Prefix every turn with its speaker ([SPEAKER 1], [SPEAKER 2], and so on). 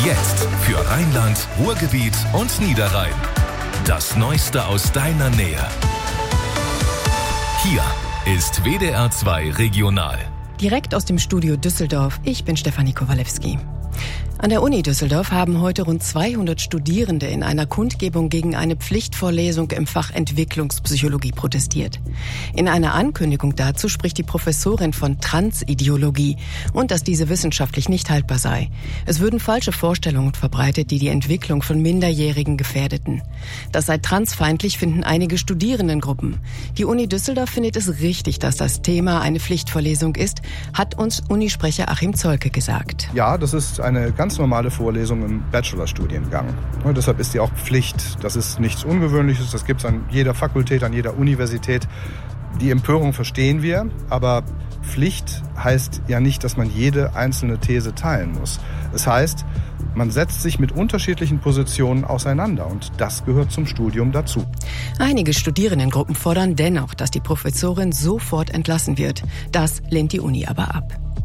[SPEAKER 1] Jetzt für Rheinland, Ruhrgebiet und Niederrhein. Das Neueste aus deiner Nähe. Hier ist WDR 2 Regional.
[SPEAKER 2] Direkt aus dem Studio Düsseldorf. Ich bin Stefanie Kowalewski. An der Uni Düsseldorf haben heute rund 200 Studierende in einer Kundgebung gegen eine Pflichtvorlesung im Fach Entwicklungspsychologie protestiert. In einer Ankündigung dazu spricht die Professorin von Transideologie und dass diese wissenschaftlich nicht haltbar sei. Es würden falsche Vorstellungen verbreitet, die die Entwicklung von Minderjährigen gefährdeten. Das sei transfeindlich, finden einige Studierendengruppen. Die Uni Düsseldorf findet es richtig, dass das Thema eine Pflichtvorlesung ist, hat uns Unisprecher Achim Zolke gesagt.
[SPEAKER 3] Ja, das ist eine ganz normale Vorlesung im Bachelorstudiengang. Und deshalb ist die auch Pflicht. Das ist nichts Ungewöhnliches, das gibt es an jeder Fakultät, an jeder Universität. Die Empörung verstehen wir, aber Pflicht heißt ja nicht, dass man jede einzelne These teilen muss. Es heißt, man setzt sich mit unterschiedlichen Positionen auseinander und das gehört zum Studium dazu.
[SPEAKER 2] Einige Studierendengruppen fordern dennoch, dass die Professorin sofort entlassen wird. Das lehnt die Uni aber ab.